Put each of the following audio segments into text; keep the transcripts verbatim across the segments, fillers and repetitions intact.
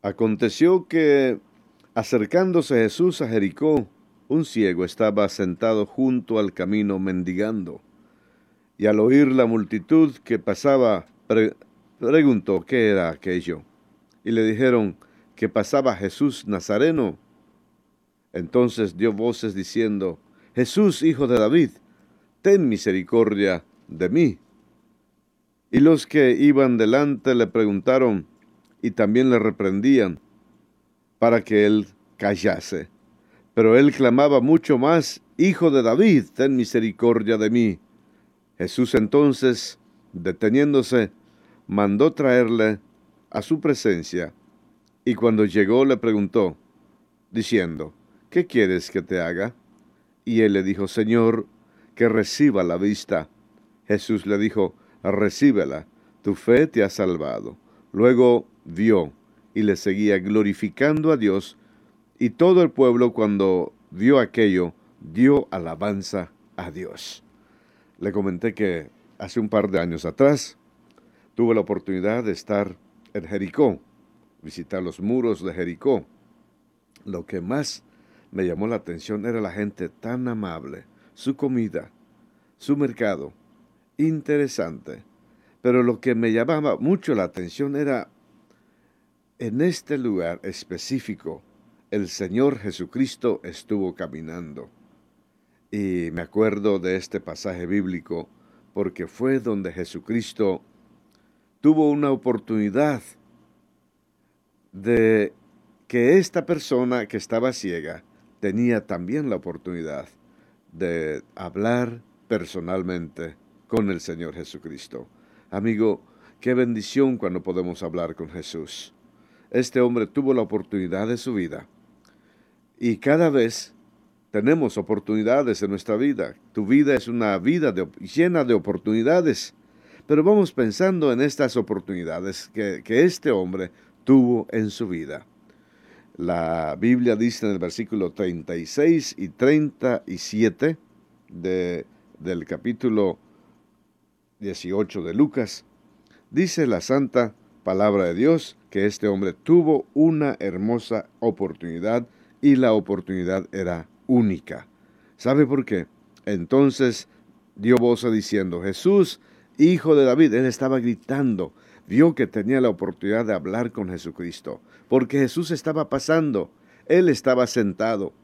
Aconteció que, acercándose Jesús a Jericó, un ciego estaba sentado junto al camino mendigando, y al oír la multitud que pasaba, pre- preguntó qué era aquello. Y le dijeron que pasaba Jesús Nazareno. Entonces dio voces diciendo: Jesús, hijo de David, ten misericordia de mí. Y los que iban delante le preguntaron, y también le reprendían, para que él callase. Pero él clamaba mucho más: Hijo de David, ten misericordia de mí. Jesús entonces, deteniéndose, mandó traerle a su presencia, y cuando llegó le preguntó, diciendo: ¿Qué quieres que te haga? Y él le dijo: Señor, que reciba la vista. Jesús le dijo: Recíbela, tu fe te ha salvado. Luego vio y le seguía glorificando a Dios, y todo el pueblo, cuando vio aquello, dio alabanza a Dios. Le comenté que hace un par de años atrás tuve la oportunidad de estar en Jericó, visitar los muros de Jericó. Lo que más me llamó la atención era la gente tan amable, su comida, su mercado, interesante. Pero lo que me llamaba mucho la atención era, en este lugar específico, el Señor Jesucristo estuvo caminando. Y me acuerdo de este pasaje bíblico porque fue donde Jesucristo tuvo una oportunidad de que esta persona que estaba ciega tenía también la oportunidad de hablar personalmente con el Señor Jesucristo. Amigo, qué bendición cuando podemos hablar con Jesús. Este hombre tuvo la oportunidad de su vida, y cada vez tenemos oportunidades en nuestra vida. Tu vida es una vida de, llena de oportunidades, pero vamos pensando en estas oportunidades que, que este hombre tuvo en su vida. La Biblia dice en el versículo treinta y seis y treinta y siete de, del capítulo dieciocho de Lucas, dice la santa palabra de Dios que este hombre tuvo una hermosa oportunidad, y la oportunidad era única. ¿Sabe por qué? Entonces dio voz diciendo: Jesús, hijo de David. Él estaba gritando. Vio que tenía la oportunidad de hablar con Jesucristo, porque Jesús estaba pasando. Él estaba sentado.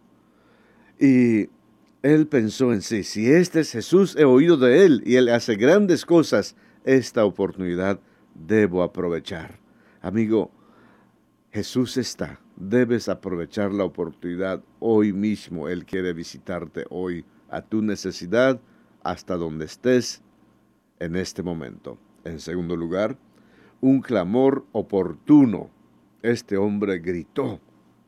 Y él pensó en sí: si este es Jesús, he oído de él, y él hace grandes cosas, esta oportunidad debo aprovechar. Amigo, Jesús está. Debes aprovechar la oportunidad hoy mismo. Él quiere visitarte hoy a tu necesidad, hasta donde estés en este momento. En segundo lugar, un clamor oportuno. Este hombre gritó,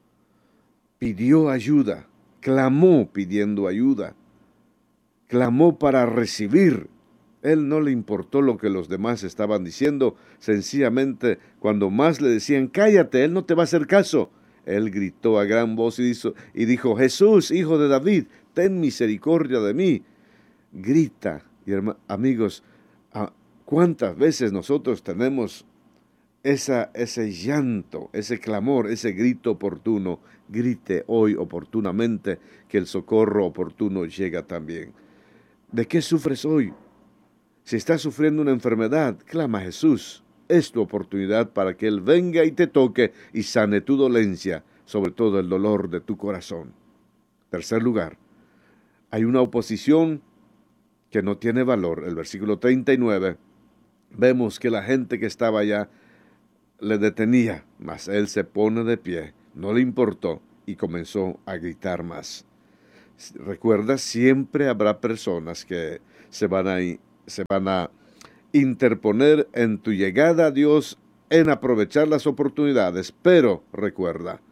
pidió ayuda, clamó pidiendo ayuda, clamó para recibir. Él no le importó lo que los demás estaban diciendo. Sencillamente, cuando más le decían: cállate, él no te va a hacer caso, él gritó a gran voz y dijo, y dijo: Jesús, hijo de David, ten misericordia de mí. Grita. Y amigos, ¿cuántas veces nosotros tenemos esa, ese llanto, ese clamor, ese grito oportuno? Grite hoy oportunamente, que el socorro oportuno llega también. ¿De qué sufres hoy? Si estás sufriendo una enfermedad, clama a Jesús. Es tu oportunidad para que Él venga y te toque y sane tu dolencia, sobre todo el dolor de tu corazón. Tercer lugar, hay una oposición que no tiene valor. El versículo treinta y nueve, vemos que la gente que estaba allá le detenía, mas Él se pone de pie, no le importó y comenzó a gritar más. Recuerda, siempre habrá personas que se van a se van a interponer en tu llegada a Dios, en aprovechar las oportunidades, pero recuerda,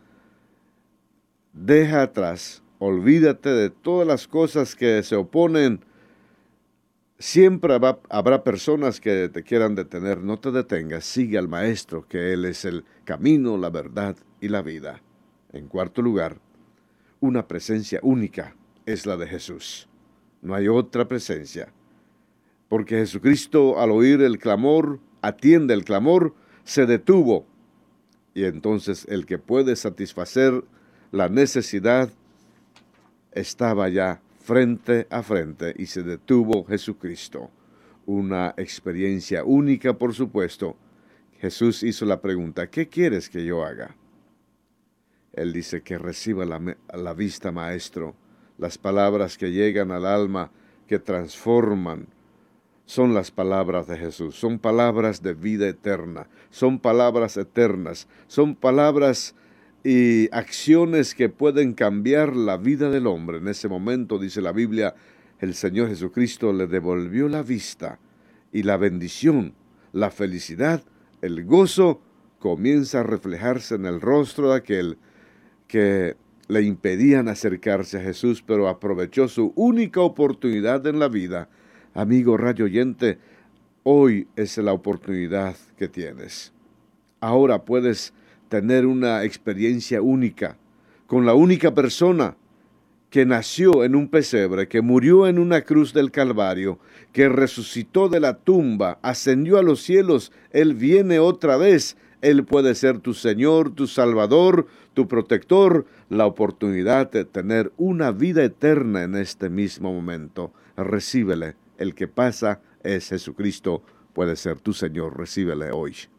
deja atrás, olvídate de todas las cosas que se oponen. Siempre habrá, habrá personas que te quieran detener. No te detengas, sigue al Maestro, que Él es el camino, la verdad y la vida. En cuarto lugar, una presencia única es la de Jesús. No hay otra presencia. Porque Jesucristo, al oír el clamor, atiende el clamor, se detuvo Y entonces el que puede satisfacer la necesidad estaba ya frente a frente y se detuvo Jesucristo. Una experiencia única, por supuesto. Jesús hizo la pregunta, ¿qué quieres que yo haga? Él dice que reciba la, la vista, maestro. Las palabras que llegan al alma, que transforman, son las palabras de Jesús. Son palabras de vida eterna. Son palabras eternas. Son palabras y acciones que pueden cambiar la vida del hombre. En ese momento, dice la Biblia, el Señor Jesucristo le devolvió la vista y la bendición, la felicidad, el gozo comienza a reflejarse en el rostro de aquel que le impedían acercarse a Jesús, pero aprovechó su única oportunidad en la vida. Amigo radio oyente, hoy es la oportunidad que tienes. Ahora puedes tener una experiencia única con la única persona que nació en un pesebre, que murió en una cruz del Calvario, que resucitó de la tumba, ascendió a los cielos. Él viene otra vez. Él puede ser tu Señor, tu Salvador, tu protector, la oportunidad de tener una vida eterna en este mismo momento. Recíbele. El que pasa es Jesucristo, puede ser tu Señor. Recíbele hoy.